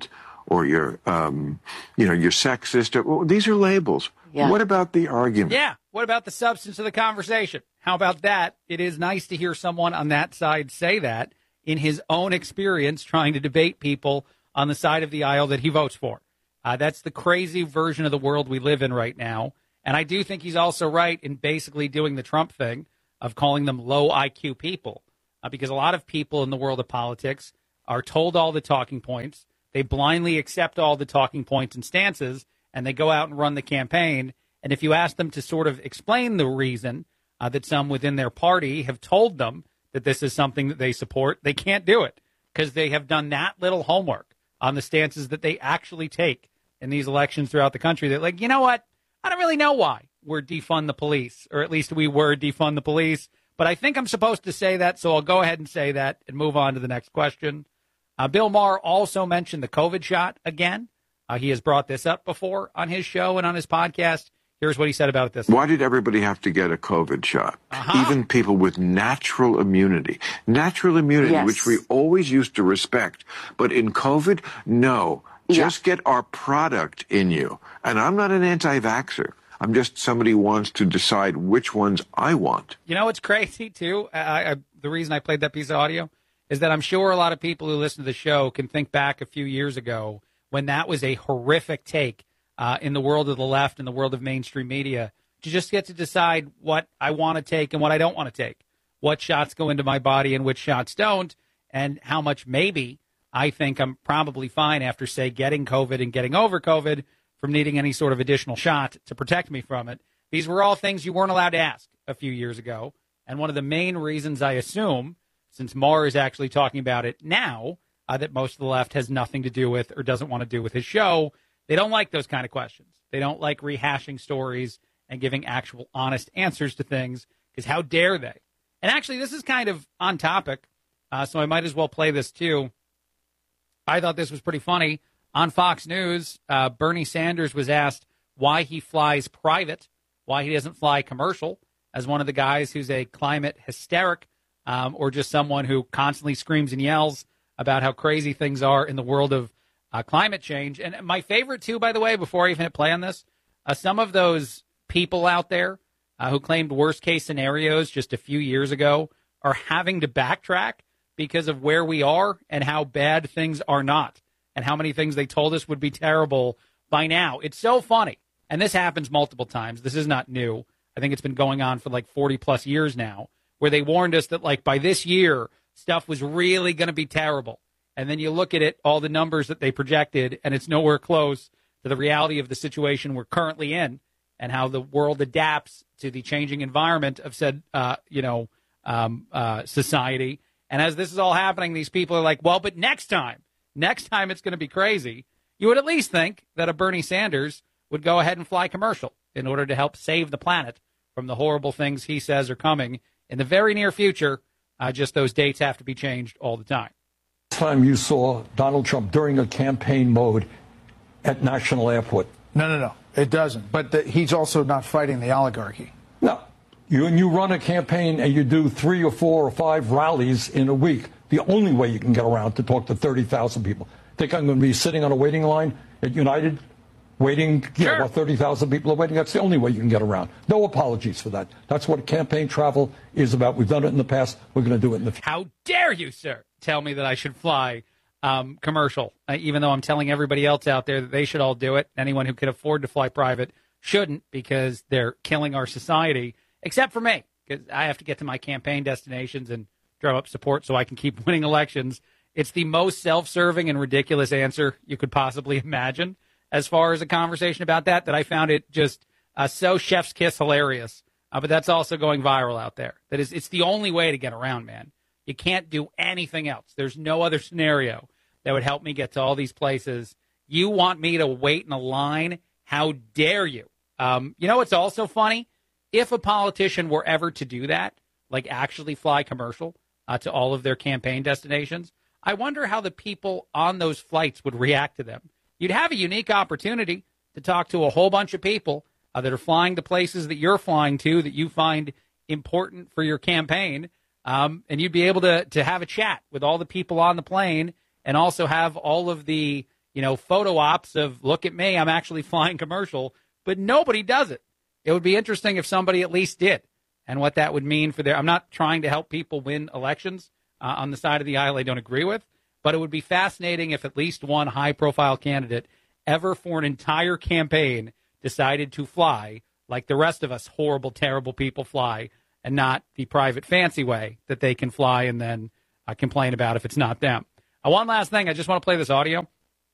Speaker 16: or you're, um, you know, you're sexist. Or, well, these are labels.
Speaker 14: Yeah.
Speaker 16: What about the argument?
Speaker 14: Yeah. What about the substance of the conversation? How about that? It is nice to hear someone on that side say that in his own experience trying to debate people on the side of the aisle that he votes for. Uh, that's the crazy version of the world we live in right now. And I do think he's also right in basically doing the Trump thing of calling them low I Q people, uh, because a lot of people in the world of politics are told all the talking points. They blindly accept all the talking points and stances, and they go out and run the campaign. And if you ask them to sort of explain the reason uh, that some within their party have told them that this is something that they support, they can't do it because they have done that little homework on the stances that they actually take in these elections throughout the country. They're like, you know what? I don't really know why we're defund the police, or at least we were defund the police. But I think I'm supposed to say that, so I'll go ahead and say that and move on to the next question. Uh, Bill Maher also mentioned the COVID shot again. Uh, he has brought this up before on his show and on his podcast. Here's what he said about this.
Speaker 16: Why did everybody have to get a COVID shot?
Speaker 14: Uh-huh.
Speaker 16: Even people with natural immunity. Natural immunity,
Speaker 14: Yes.
Speaker 16: which we always used to respect. But in COVID, no. Just get our product in you. And I'm not an anti-vaxxer. I'm just somebody who wants to decide which ones I want.
Speaker 14: You know what's crazy, too? I, I, the reason I played that piece of audio is that I'm sure a lot of people who listen to the show can think back a few years ago when that was a horrific take uh, in the world of the left and the world of mainstream media to just get to decide what I want to take and what I don't want to take, what shots go into my body and which shots don't, and how much maybe I think I'm probably fine after, say, getting COVID and getting over COVID from needing any sort of additional shot to protect me from it. These were all things you weren't allowed to ask a few years ago. And one of the main reasons, I assume, since Maher is actually talking about it now, uh, that most of the left has nothing to do with or doesn't want to do with his show, they don't like those kind of questions. They don't like rehashing stories and giving actual honest answers to things, because how dare they? And actually, this is kind of on topic, uh, so I might as well play this too. I thought this was pretty funny. On Fox News, uh, Bernie Sanders was asked why he flies private, why he doesn't fly commercial, as one of the guys who's a climate hysteric, um, or just someone who constantly screams and yells about how crazy things are in the world of uh, climate change. And my favorite, too, by the way, before I even hit play on this, uh, some of those people out there uh, who claimed worst-case scenarios just a few years ago are having to backtrack because of where we are and how bad things are not, and how many things they told us would be terrible by now. It's so funny. And this happens multiple times. This is not new. I think it's been going on for like forty plus years now, where they warned us that like by this year, stuff was really going to be terrible. And then you look at it, all the numbers that they projected, and it's nowhere close to the reality of the situation we're currently in and how the world adapts to the changing environment of said, uh, you know, um, uh, society. And as this is all happening, these people are like, well, but next time, next time it's going to be crazy. You would at least think that a Bernie Sanders would go ahead and fly commercial in order to help save the planet from the horrible things he says are coming in the very near future. Uh, just those dates have to be changed all the time.
Speaker 15: Time you saw Donald Trump during a campaign mode at National Airport.
Speaker 17: No, no, no, it doesn't. But the, he's also not fighting the oligarchy.
Speaker 15: No. You, and you run a campaign and you do three or four or five rallies in a week. The only way you can get around to talk to thirty thousand people. Think I'm going to be sitting on a waiting line at United, waiting, you know, while thirty thousand people are waiting? That's the only way you can get around. No apologies for that. That's what campaign travel is about. We've done it in the past. We're going to do it in the future.
Speaker 14: How dare you, sir, tell me that I should fly um, commercial, uh, even though I'm telling everybody else out there that they should all do it. Anyone who can afford to fly private shouldn't, because they're killing our society, except for me, because I have to get to my campaign destinations and drum up support so I can keep winning elections. It's the most self-serving and ridiculous answer you could possibly imagine as far as a conversation about that, that I found it just uh, so chef's kiss hilarious. Uh, but that's also going viral out there. That is, it's the only way to get around, man. You can't do anything else. There's no other scenario that would help me get to all these places. You want me to wait in a line? How dare you? Um, you know what's also funny? If a politician were ever to do that, like actually fly commercial uh, to all of their campaign destinations, I wonder how the people on those flights would react to them. You'd have a unique opportunity to talk to a whole bunch of people uh, that are flying to places that you're flying to that you find important for your campaign, um, and you'd be able to to have a chat with all the people on the plane and also have all of the you know, photo ops of, look at me, I'm actually flying commercial, but nobody does it. It would be interesting if somebody at least did, and what that would mean for their, I'm not trying to help people win elections uh, on the side of the aisle I don't agree with, but it would be fascinating if at least one high-profile candidate ever for an entire campaign decided to fly like the rest of us horrible, terrible people fly, and not the private fancy way that they can fly and then uh, complain about if it's not them. Uh, one last thing, I just want to play this audio.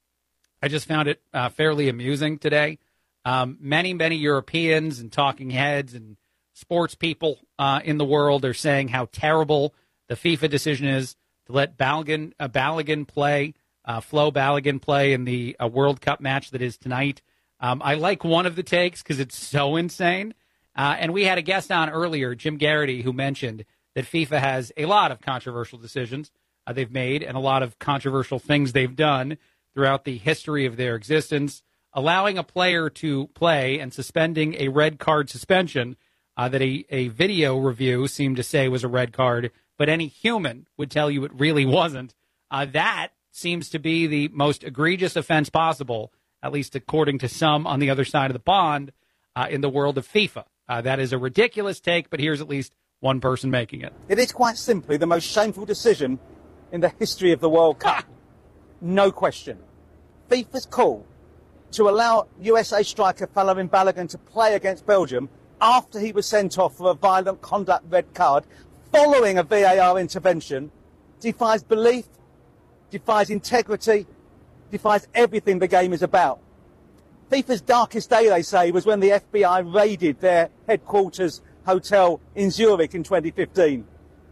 Speaker 14: I just found it uh, fairly amusing today. Um, many, many Europeans and talking heads and sports people uh, in the world are saying how terrible the FIFA decision is to let Balogun, uh, Balogun play, uh, Flo Balogun play in the uh, World Cup match that is tonight. Um, I like one of the takes because it's so insane. Uh, and we had a guest on earlier, Jim Garrity, who mentioned that FIFA has a lot of controversial decisions uh, they've made and a lot of controversial things they've done throughout the history of their existence, allowing a player to play and suspending a red card suspension uh, that a, a video review seemed to say was a red card, but any human would tell you it really wasn't. Uh, that seems to be the most egregious offense possible, at least according to some on the other side of the pond uh, in the world of FIFA. Uh, that is a ridiculous take, but here's at least one person making it.
Speaker 1: It is quite simply the most shameful decision in the history of the World Cup. No question. FIFA's call to allow U S A striker Flo Balogun to play against Belgium after he was sent off for a violent conduct red card following a V A R intervention defies belief, defies integrity, defies everything the game is about. FIFA's darkest day, they say, was when the F B I raided their headquarters hotel in Zurich in twenty fifteen.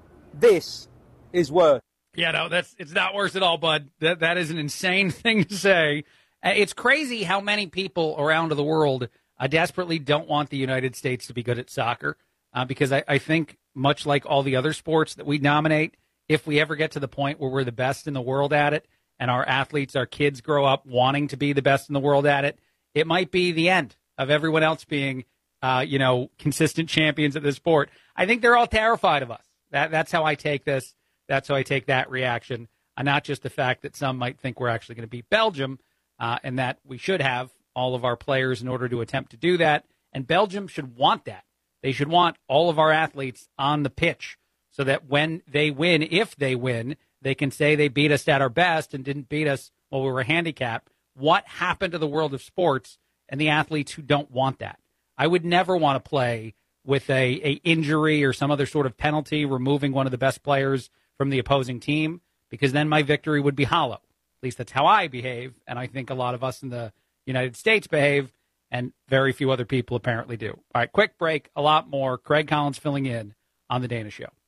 Speaker 1: This is worse.
Speaker 14: Yeah, no, that's it's not worse at all, bud. That that is an insane thing to say. It's crazy how many people around the world uh, desperately don't want the United States to be good at soccer, uh, because I, I think, much like all the other sports that we dominate, if we ever get to the point where we're the best in the world at it, and our athletes, our kids grow up wanting to be the best in the world at it, it might be the end of everyone else being, uh, you know, consistent champions at this sport. I think they're all terrified of us. That that's how I take this. That's how I take that reaction, uh, not just the fact that some might think we're actually going to beat Belgium, uh, and that we should have all of our players in order to attempt to do that. And Belgium should want that. They should want all of our athletes on the pitch so that when they win, if they win, they can say they beat us at our best and didn't beat us while we were handicapped. What happened to the world of sports and the athletes who don't want that? I would never want to play with a, a injury or some other sort of penalty, removing one of the best players from the opposing team, because then my victory would be hollow. At least that's how I behave, and I think a lot of us in the United States behave, and very few other people apparently do. All right, quick break, a lot more. Craig Collins filling in on The Dana Show.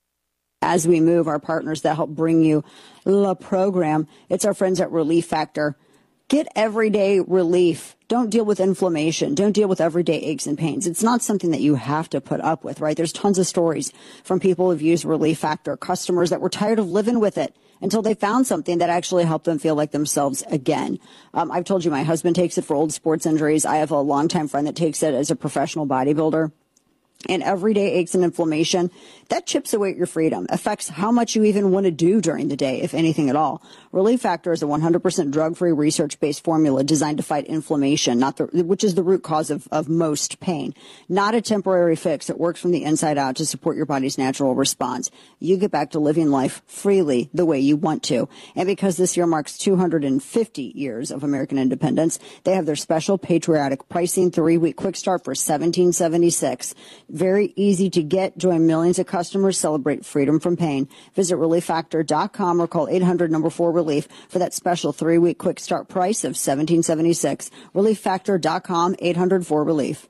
Speaker 12: As we move, our partners that help bring you the program, it's our friends at Relief Factor. Get everyday relief. Don't deal with inflammation. Don't deal with everyday aches and pains. It's not something that you have to put up with, right? There's tons of stories from people who've used Relief Factor, customers that were tired of living with it until they found something that actually helped them feel like themselves again. Um, I've told you my husband takes it for old sports injuries. I have a longtime friend that takes it as a professional bodybuilder. And everyday aches and inflammation, that chips away at your freedom, affects how much you even want to do during the day, if anything at all. Relief Factor is a one hundred percent drug-free, research-based formula designed to fight inflammation, not the, which is the root cause of, of most pain. Not a temporary fix. It works from the inside out to support your body's natural response. You get back to living life freely the way you want to. And because this year marks two hundred fifty years of American independence, they have their special patriotic pricing three-week quick start for seventeen seventy-six. Very easy to get. Join millions of customers. Celebrate freedom from pain. Visit relief factor dot com or call eight hundred number four relief for that special three-week quick start price of seventeen seventy-six. relief factor dot com, eight hundred four relief.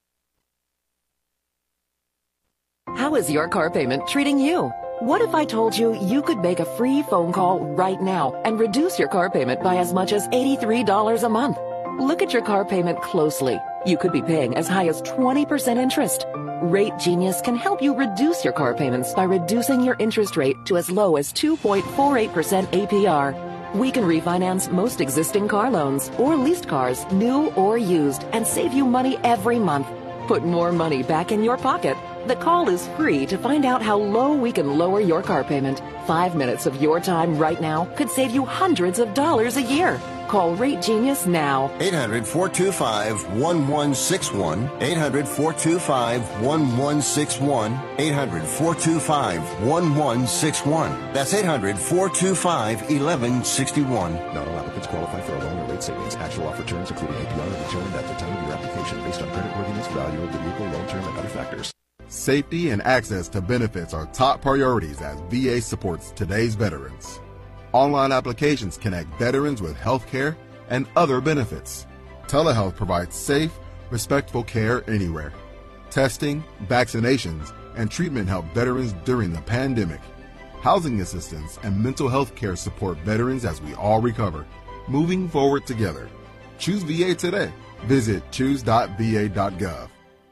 Speaker 18: How is your car payment treating you? What if I told you you could make a free phone call right now and reduce your car payment by as much as eighty-three dollars a month? Look at your car payment closely. You could be paying as high as twenty percent interest. Rate Genius can help you reduce your car payments by reducing your interest rate to as low as two point four eight percent A P R. We can refinance most existing car loans or leased cars, new or used, and save you money every month. Put more money back in your pocket. The call is free to find out how low we can lower your car payment. Five minutes of your time right now could save you hundreds of dollars a year. Call Rate Genius now.
Speaker 2: eight hundred, four two five, one one six one. eight hundred, four two five, one one six one. eight hundred, four two five, one one six one. That's eight hundred, four two five, one one six one.
Speaker 3: Not all applicants qualify for a loan or rate savings. Actual offer terms, including A P R, are determined at the time of your application based on creditworthiness, value of the vehicle, loan term, and other factors.
Speaker 19: Safety and access to benefits are top priorities as V A supports today's veterans. Online applications connect veterans with health care and other benefits. Telehealth provides safe, respectful care anywhere. Testing, vaccinations, and treatment help veterans during the pandemic. Housing assistance and mental health care support veterans as we all recover, moving forward together. Choose V A today. Visit choose dot v a dot gov.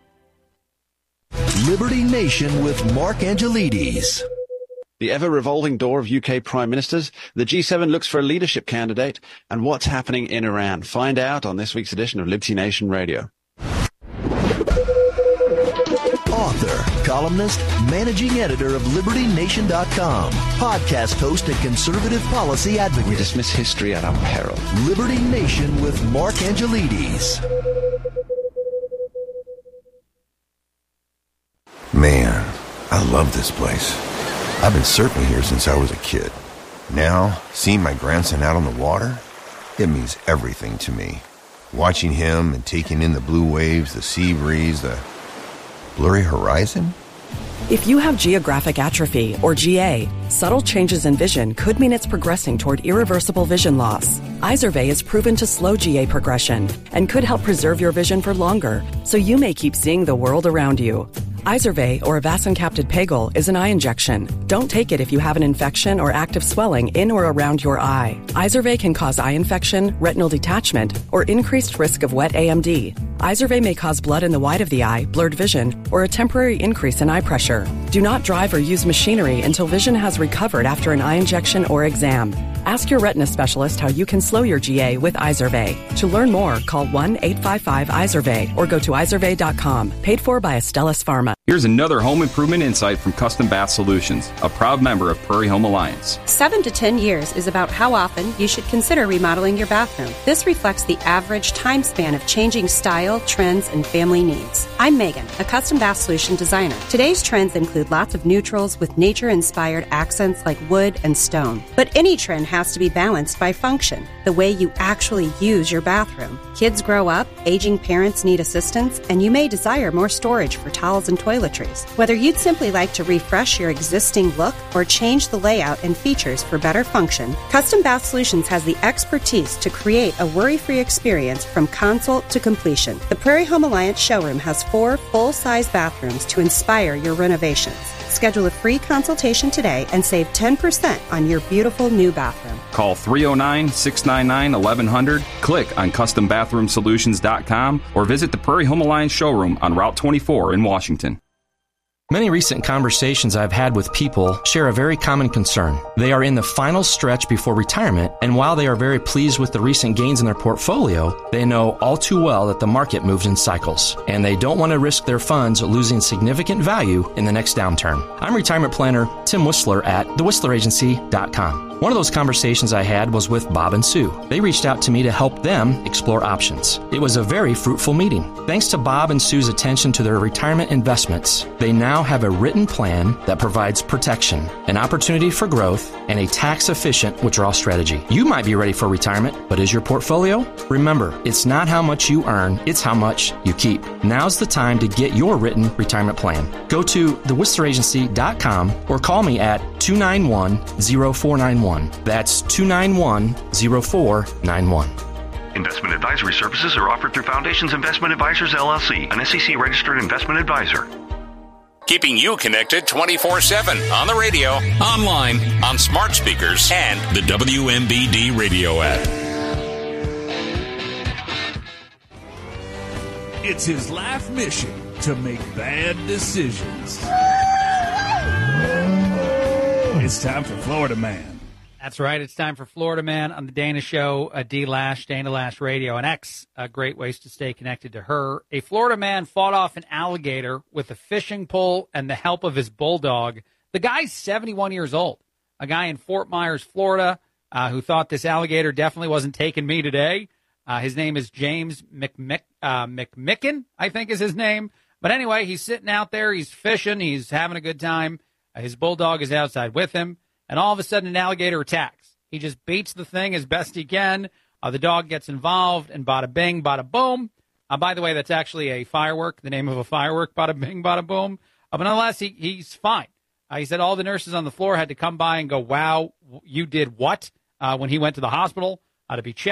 Speaker 20: Liberty Nation with Mark Angelides.
Speaker 21: The ever-revolving door of U K Prime Ministers, the G seven looks for a leadership candidate, and what's happening in Iran. Find out on this week's edition of Liberty Nation Radio.
Speaker 20: Author, columnist, managing editor of Liberty Nation dot com, podcast host and conservative policy advocate.
Speaker 21: We dismiss history at our peril.
Speaker 20: Liberty Nation with Mark Angelides.
Speaker 22: Man, I love this place. I've been surfing here since I was a kid. Now, seeing my grandson out on the water, it means everything to me. Watching him and taking in the blue waves, the sea breeze, the blurry horizon.
Speaker 23: If you have geographic atrophy, or G A, subtle changes in vision could mean it's progressing toward irreversible vision loss. Izervay is proven to slow G A progression and could help preserve your vision for longer, so you may keep seeing the world around you. Izervay, or avacincaptad pegol, is an eye injection. Don't take it if you have an infection or active swelling in or around your eye. Izervay can cause eye infection, retinal detachment, or increased risk of wet A M D. Izervay may cause blood in the white of the eye, blurred vision, or a temporary increase in eye pressure. Do not drive or use machinery until vision has recovered after an eye injection or exam. Ask your retina specialist how you can slow your G A with Izervay. To learn more, call one eight five five Izervay or go to izervay dot com. Paid for by Astellas Pharma.
Speaker 24: Here's another home improvement insight from Custom Bath Solutions, a proud member of Prairie Home Alliance.
Speaker 25: Seven to ten years is about how often you should consider remodeling your bathroom. This reflects the average time span of changing style, trends, and family needs. I'm Megan, a custom bath solution designer. Today's trends include lots of neutrals with nature-inspired accents like wood and stone. But any trend has to be balanced by function, the way you actually use your bathroom. Kids grow up, aging parents need assistance, and you may desire more storage for towels and toiletries. Whether you'd simply like to refresh your existing look or change the layout and features for better function, Custom Bath Solutions has the expertise to create a worry-free experience from consult to completion. The Prairie Home Alliance showroom has four full-size bathrooms to inspire your renovations. Schedule a free consultation today and save ten percent on your beautiful new bathroom.
Speaker 24: Call three oh nine, six nine nine, eleven hundred, click on custom bathroom solutions dot com, or visit the Prairie Home Alliance showroom on Route twenty-four in Washington.
Speaker 30: Many recent conversations I've had with people share a very common concern. They are in the final stretch before retirement, and while they are very pleased with the recent gains in their portfolio, they know all too well that the market moves in cycles, and they don't want to risk their funds losing significant value in the next downturn. I'm retirement planner Tim Whistler at the whistler agency dot com. One of those conversations I had was with Bob and Sue. They reached out to me to help them explore options. It was a very fruitful meeting. Thanks to Bob and Sue's attention to their retirement investments, they now have a written plan that provides protection, an opportunity for growth, and a tax-efficient withdrawal strategy. You might be ready for retirement, but is your portfolio? Remember, it's not how much you earn, it's how much you keep. Now's the time to get your written retirement plan. Go to the whistler agency dot com or call me at two nine one, oh four nine one. That's two nine one, oh four nine one.
Speaker 31: Investment advisory services are offered through Foundations Investment Advisors, L L C, an S E C-registered investment advisor.
Speaker 11: Keeping you connected twenty-four seven on the radio, online, on smart speakers, and the W M B D radio app.
Speaker 32: It's his life mission to make bad decisions. It's time for Florida Man.
Speaker 14: That's right. It's time for Florida Man on the Dana Show, a D Lash, Dana Lash Radio, and X. Uh, great ways to stay connected to her. A Florida man fought off an alligator with a fishing pole and the help of his bulldog. The guy's seventy-one years old. A guy in Fort Myers, Florida, uh, who thought this alligator definitely wasn't taking me today. Uh, his name is James McMick, uh, McMicken, I think is his name. But anyway, he's sitting out there. He's fishing. He's having a good time. Uh, his bulldog is outside with him. And all of a sudden, an alligator attacks. He just beats the thing as best he can. Uh, the dog gets involved, and bada bing, bada boom. Uh, by the way, that's actually a firework, the name of a firework, bada bing, bada boom. Uh, but nonetheless, he, he's fine. Uh, he said all the nurses on the floor had to come by and go, wow, you did what? Uh, when he went to the hospital uh, to be checked.